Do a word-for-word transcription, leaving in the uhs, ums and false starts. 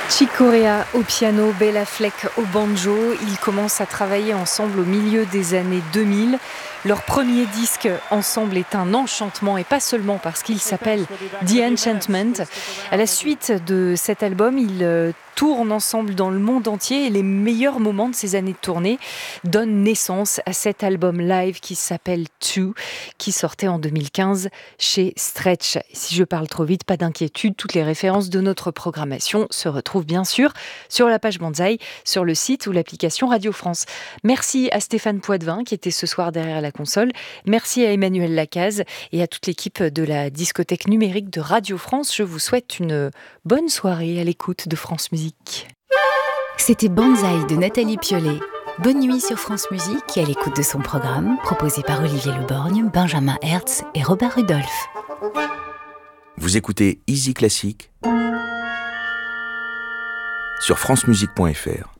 Chick Corea au piano, Bela Fleck au banjo. Ils commencent à travailler ensemble au milieu des années deux mille. Leur premier disque ensemble est un enchantement et pas seulement parce qu'il s'appelle The Enchantment. À la suite de cet album, ils tournent ensemble dans le monde entier et les meilleurs moments de ces années de tournée donnent naissance à cet album live qui s'appelle Two, qui sortait en deux mille quinze chez Stretch. Si je parle trop vite, pas d'inquiétude, toutes les références de notre programmation se retrouvent bien sûr sur la page Banzai, sur le site ou l'application Radio France. Merci à Stéphane Poitvin qui était ce soir derrière la console. Merci à Emmanuel Lacaze et à toute l'équipe de la discothèque numérique de Radio France. Je vous souhaite une bonne soirée à l'écoute de France Musique. C'était Banzai de Nathalie Piollet. Bonne nuit sur France Musique et à l'écoute de son programme proposé par Olivier Leborgne, Benjamin Hertz et Robert Rudolph. Vous écoutez Easy Classique sur francemusique point f r.